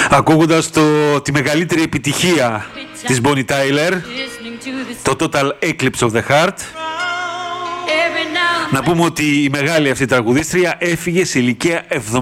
Ακούγοντας τη μεγαλύτερη επιτυχία της Bonnie Tyler, το Total Eclipse of the Heart, να πούμε ότι η μεγάλη αυτή τραγουδίστρια έφυγε σε ηλικία 70.